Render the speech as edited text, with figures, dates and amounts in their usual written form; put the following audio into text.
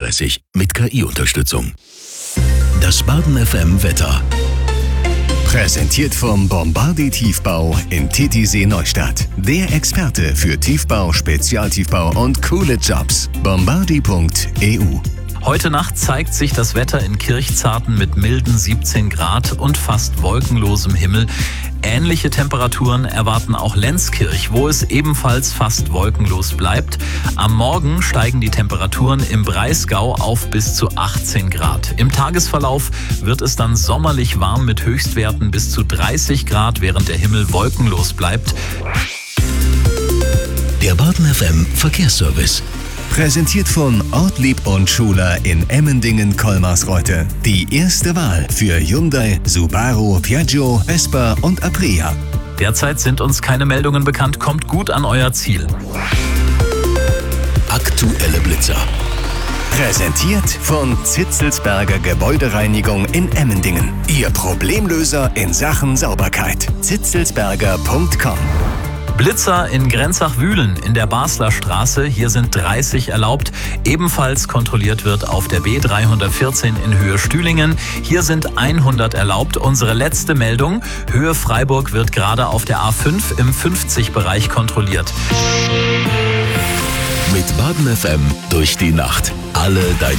zuverlässig mit KI-Unterstützung. Das Baden FM Wetter. Präsentiert vom Bombardier Tiefbau in Titisee Neustadt. Der Experte für Tiefbau, Spezialtiefbau und coole Jobs. Bombardier.eu. Heute Nacht zeigt sich das Wetter in Kirchzarten mit milden 17 Grad und fast wolkenlosem Himmel. Ähnliche Temperaturen erwarten auch Lenzkirch, wo es ebenfalls fast wolkenlos bleibt. Am Morgen steigen die Temperaturen im Breisgau auf bis zu 18 Grad. Im Tagesverlauf wird es dann sommerlich warm mit Höchstwerten bis zu 30 Grad, während der Himmel wolkenlos bleibt. Der Baden FM Verkehrsservice. Präsentiert von Ortlieb und Schuler in Emmendingen-Kolmarsreuth. Die erste Wahl für Hyundai, Subaru, Piaggio, Vespa und Aprilia. Derzeit sind uns keine Meldungen bekannt. Kommt gut an euer Ziel. Aktuelle Blitzer. Präsentiert von Zitzelsberger Gebäudereinigung in Emmendingen. Ihr Problemlöser in Sachen Sauberkeit. zitzelsberger.com. Blitzer in Grenzach-Wühlen in der Basler Straße. Hier sind 30 erlaubt. Ebenfalls kontrolliert wird auf der B314 in Höhe Stühlingen. Hier sind 100 erlaubt. Unsere letzte Meldung. Höhe Freiburg wird gerade auf der A5 im 50-Bereich kontrolliert. Mit Baden FM durch die Nacht. Alle deine